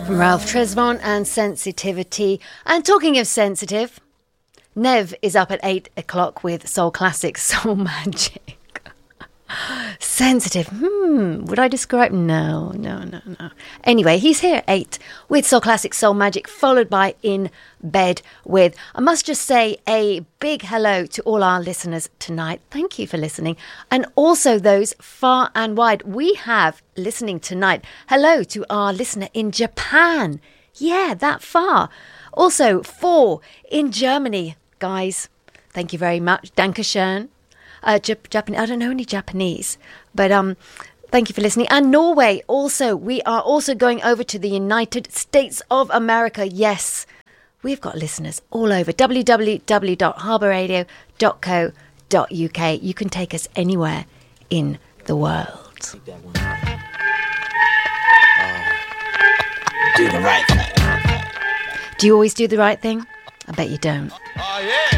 Ralph Tresvant and Sensitivity. And talking of sensitive, Nev is up at 8 o'clock with Soul Classics, Soul Magic. Sensitive. Would I describe? No. Anyway, he's here at 8 with Soul Classics, Soul Magic, followed by In Bed With. I must just say a big hello to all our listeners tonight. Thank you for listening. And also those far and wide. We have listening tonight. Hello to our listener in Japan. Yeah, that far. Also, 4 in Germany. Guys, thank you very much. Dankeschön. Japanese. I don't know any Japanese, but thank you for listening. And Norway also. We are also going over to the United States of America. Yes, we've got listeners all over. www.harbourradio.co.uk. You can take us anywhere in the world. Do the right thing. Do you always do the right thing? I bet you don't. Oh, yeah.